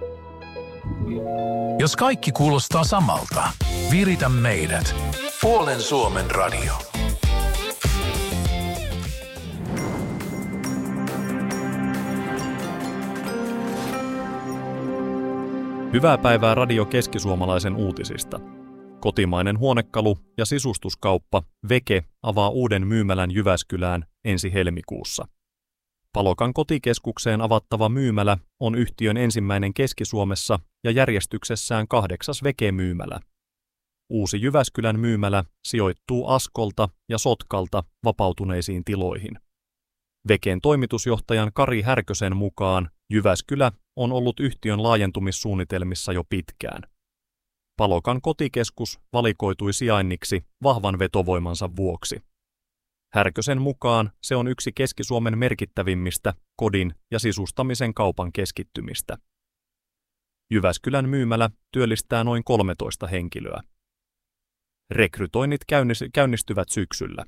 Jos kaikki kuulostaa samalta, viritä meidät. Puolen Suomen radio. Hyvää päivää Radio Keskisuomalaisen uutisista. Kotimainen huonekalu- ja sisustuskauppa Veke avaa uuden myymälän Jyväskylään ensi helmikuussa. Palokan kotikeskukseen avattava myymälä on yhtiön ensimmäinen Keski-Suomessa ja järjestyksessään 8. Veke-myymälä. Uusi Jyväskylän myymälä sijoittuu Askolta ja Sotkalta vapautuneisiin tiloihin. Veken toimitusjohtajan Kari Härkösen mukaan Jyväskylä on ollut yhtiön laajentumissuunnitelmissa jo pitkään. Palokan kotikeskus valikoitui sijainniksi vahvan vetovoimansa vuoksi. Härkösen mukaan se on yksi Keski-Suomen merkittävimmistä kodin ja sisustamisen kaupan keskittymistä. Jyväskylän myymälä työllistää noin 13 henkilöä. Rekrytoinnit käynnistyvät syksyllä.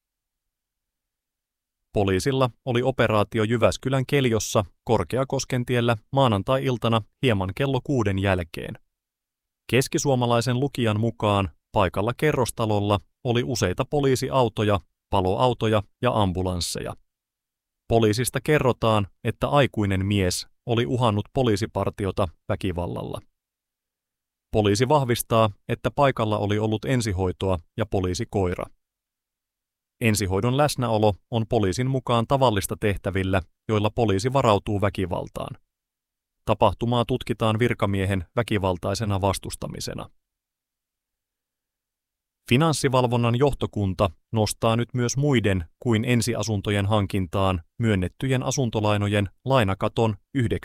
Poliisilla oli operaatio Jyväskylän Keljossa Korkeakoskentiellä maanantai-iltana hieman kello 6 jälkeen. Keskisuomalaisen lukijan mukaan paikalla kerrostalolla oli useita poliisiautoja, paloautoja ja ambulansseja. Poliisista kerrotaan, että aikuinen mies oli uhannut poliisipartiota väkivallalla. Poliisi vahvistaa, että paikalla oli ollut ensihoitoa ja poliisikoira. Ensihoidon läsnäolo on poliisin mukaan tavallista tehtävillä, joilla poliisi varautuu väkivaltaan. Tapahtumaa tutkitaan virkamiehen väkivaltaisena vastustamisena. Finanssivalvonnan johtokunta nostaa nyt myös muiden kuin ensiasuntojen hankintaan myönnettyjen asuntolainojen lainakaton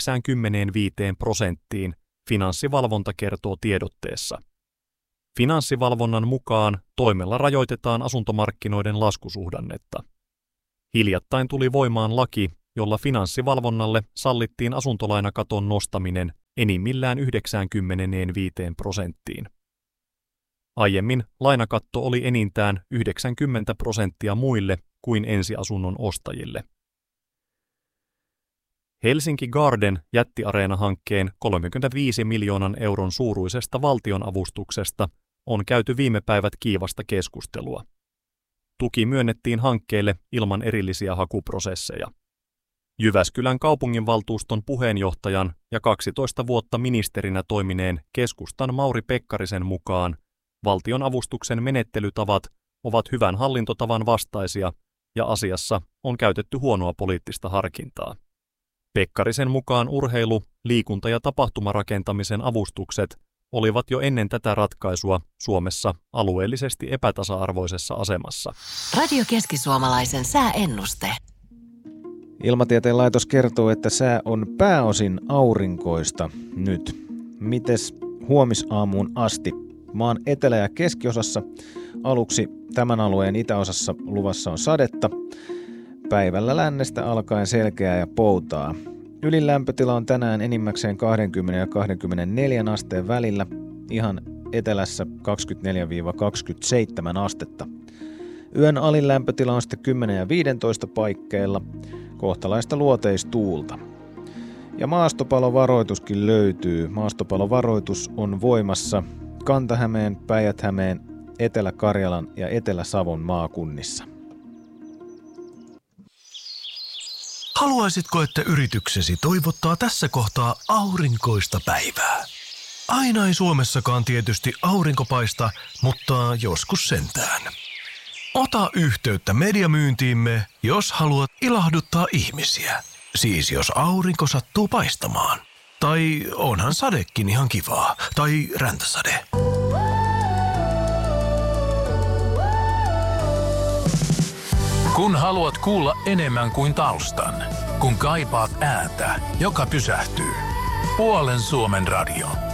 95%, Finanssivalvonta kertoo tiedotteessa. Finanssivalvonnan mukaan toimella rajoitetaan asuntomarkkinoiden laskusuhdannetta. Hiljattain tuli voimaan laki, jolla Finanssivalvonnalle sallittiin asuntolainakaton nostaminen enimmillään 95%. Aiemmin lainakatto oli enintään 90% muille kuin ensiasunnon ostajille. Helsinki Garden jättiareena-hankkeen 35 miljoonan euron suuruisesta valtionavustuksesta on käyty viime päivät kiivasta keskustelua. Tuki myönnettiin hankkeelle ilman erillisiä hakuprosesseja. Jyväskylän kaupunginvaltuuston puheenjohtajan ja 12 vuotta ministerinä toimineen keskustan Mauri Pekkarisen mukaan valtionavustuksen menettelytavat ovat hyvän hallintotavan vastaisia ja asiassa on käytetty huonoa poliittista harkintaa. Pekkarisen mukaan urheilu-, liikunta- ja tapahtumarakentamisen avustukset olivat jo ennen tätä ratkaisua Suomessa alueellisesti epätasa-arvoisessa asemassa. Radio Keskisuomalaisen sääennuste. Ilmatieteen laitos kertoo, että sää on pääosin aurinkoista nyt. Mites huomisaamuun asti? Maan etelä- ja keskiosassa aluksi tämän alueen itäosassa luvassa on sadetta. Päivällä lännestä alkaen selkeää ja poutaa. Ylin lämpötila on tänään enimmäkseen 20 ja 24 asteen välillä. Ihan etelässä 24-27 astetta. Yön alin lämpötila on sitten 10 ja 15 paikkeilla. Kohtalaista luoteistuulta. Ja maastopalovaroituskin löytyy. Maastopalovaroitus on voimassa Kanta-Hämeen, Päijät-Hämeen, Etelä-Karjalan ja Etelä-Savon maakunnissa. Haluaisitko, että yrityksesi toivottaa tässä kohtaa aurinkoista päivää? Aina ei Suomessakaan tietysti aurinko paista, mutta joskus sentään. Ota yhteyttä mediamyyntiimme, jos haluat ilahduttaa ihmisiä. Siis jos aurinko sattuu paistamaan. Tai onhan sadekin ihan kivaa. Tai räntäsade. Kun haluat kuulla enemmän kuin taustan. Kun kaipaat ääntä, joka pysähtyy. Puolen Suomen radio.